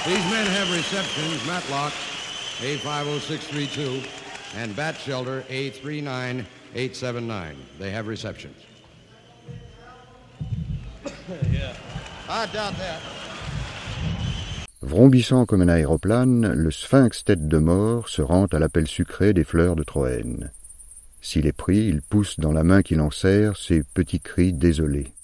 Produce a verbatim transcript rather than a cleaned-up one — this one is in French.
These men have receptions, Matlock, A five oh six three two, and Bat Shelter, A three nine eight seven nine. They have receptions. Yeah. I doubt that. Vrombissant comme un aéroplane, le sphinx tête de mort se rend à l'appel sucré des fleurs de Troène. S'il est pris, il pousse dans la main qui l'enserre ses petits cris désolés.